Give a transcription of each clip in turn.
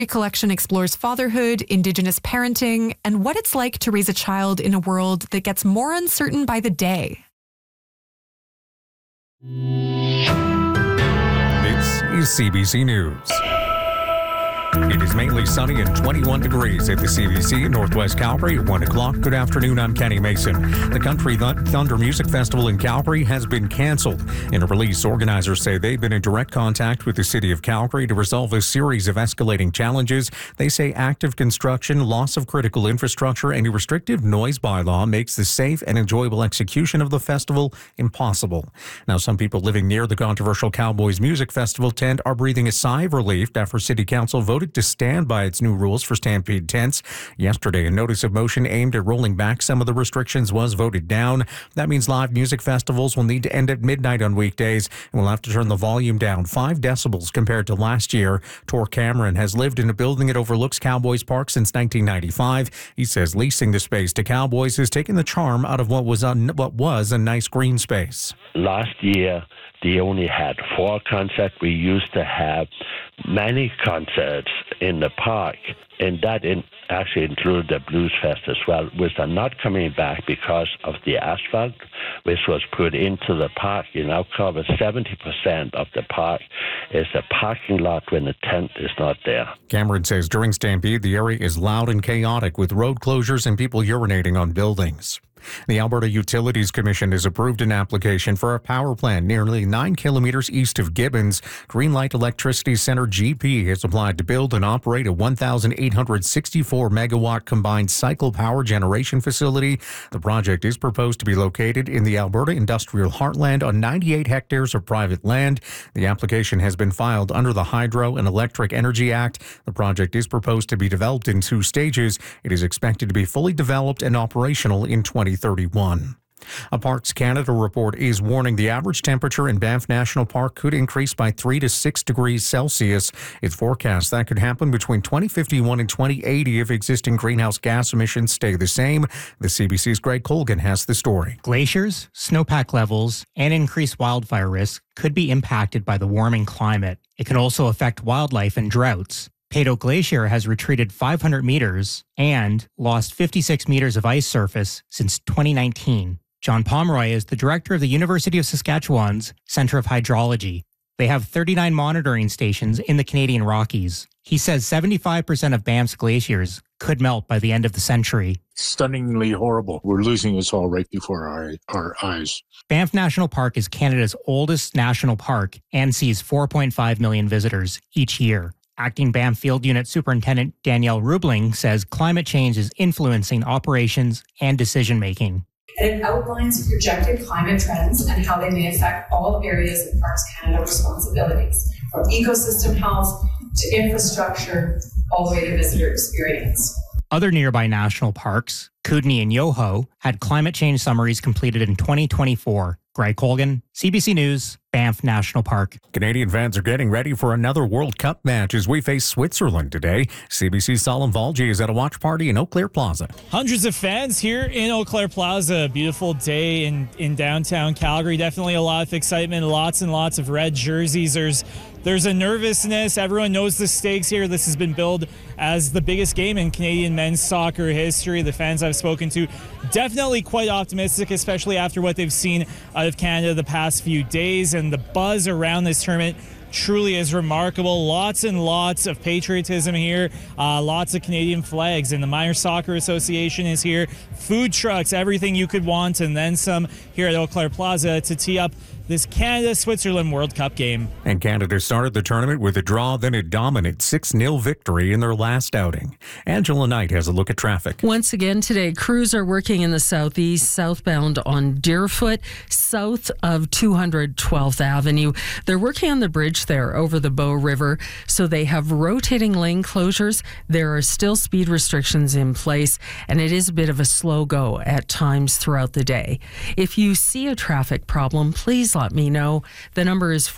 Collection explores fatherhood, Indigenous parenting, and what it's like to raise a child in a world that gets more uncertain by the day. This is CBC News. It is mainly sunny and 21 degrees at the CBC in Northwest Calgary at 1 o'clock. Good afternoon, I'm Kenny Mason. The Country Thunder Music Festival in Calgary has been cancelled. In a release, organizers say they've been in direct contact with the City of Calgary to resolve a series of escalating challenges. They say active construction, loss of critical infrastructure, and a restrictive noise bylaw makes the safe and enjoyable execution of the festival impossible. Now, some people living near the controversial Cowboys Music Festival tent are breathing a sigh of relief after City Council voted to stand by its new rules for Stampede tents. Yesterday, a notice of motion aimed at rolling back some of the restrictions was voted down. That means live music festivals will need to end at midnight on weekdays and will have to turn the volume down 5 decibels compared to last year. Tor Cameron has lived in a building that overlooks Cowboys Park since 1995. He says leasing the space to Cowboys has taken the charm out of what was a nice green space. Last year, they only had 4 concerts. We used to have many concerts in the park, and that actually included the Blues Fest as well, which are not coming back because of the asphalt, which was put into the park. You now cover 70% of the park is a parking lot when the tent is not there. Cameron says during Stampede, the area is loud and chaotic with road closures and people urinating on buildings. The Alberta Utilities Commission has approved an application for a power plant nearly 9 kilometers east of Gibbons. Greenlight Electricity Center GP has applied to build and operate a 1,864 megawatt combined cycle power generation facility. The project is proposed to be located in the Alberta Industrial Heartland on 98 hectares of private land. The application has been filed under the Hydro and Electric Energy Act. The project is proposed to be developed in 2 stages. It is expected to be fully developed and operational in 2031. A Parks Canada report is warning the average temperature in Banff National Park could increase by 3 to 6 degrees Celsius. It's forecast that could happen between 2051 and 2080 if existing greenhouse gas emissions stay the same. The CBC's Greg Colgan has the story. Glaciers, snowpack levels, and increased wildfire risk could be impacted by the warming climate. It can also affect wildlife and droughts. Peyto Glacier has retreated 500 meters and lost 56 meters of ice surface since 2019. John Pomeroy is the director of the University of Saskatchewan's Centre of Hydrology. They have 39 monitoring stations in the Canadian Rockies. He says 75% of Banff's glaciers could melt by the end of the century. Stunningly horrible. We're losing us all right before our eyes. Banff National Park is Canada's oldest national park and sees 4.5 million visitors each year. Acting Banff Field Unit Superintendent Danielle Rubling says climate change is influencing operations and decision-making. And it outlines projected climate trends and how they may affect all areas of Parks Canada responsibilities, from ecosystem health to infrastructure, all the way to visitor experience. Other nearby national parks, Kootenay and Yoho, had climate change summaries completed in 2024. Greg Colgan, CBC News, Banff National Park. Canadian fans are getting ready for another World Cup match as we face Switzerland today. CBC's Salim Valji is at a watch party in Eau Claire Plaza. Hundreds of fans here in Eau Claire Plaza. Beautiful day in downtown Calgary. Definitely a lot of excitement, lots and lots of red jerseys. There's a nervousness. Everyone knows the stakes here. This has been billed as the biggest game in Canadian men's soccer history. The fans I've spoken to definitely quite optimistic, especially after what they've seen out of Canada the past few days. And the buzz around this tournament truly is remarkable. Lots and lots of patriotism here. Lots of Canadian flags. And the Minor Soccer Association is here. Food trucks, everything you could want, and then some here at Eau Claire Plaza to tee up this Canada-Switzerland World Cup game. And Canada started the tournament with a draw, then a dominant 6-0 victory in their last outing. Angela Knight has a look at traffic. Once again today, crews are working in the southeast, southbound on Deerfoot, south of 212th Avenue. They're working on the bridge there over the Bow River, so they have rotating lane closures. There are still speed restrictions in place, and it is a bit of a slow go at times throughout the day. If you see a traffic problem, please let me know. The number is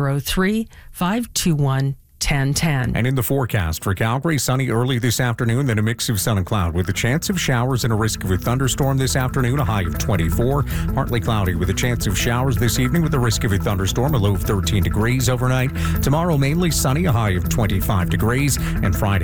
403-521-1010. And in the forecast for Calgary, sunny early this afternoon, then a mix of sun and cloud with a chance of showers and a risk of a thunderstorm this afternoon, a high of 24. Partly cloudy with a chance of showers this evening with a risk of a thunderstorm, a low of 13 degrees overnight. Tomorrow, mainly sunny, a high of 25 degrees. And Friday,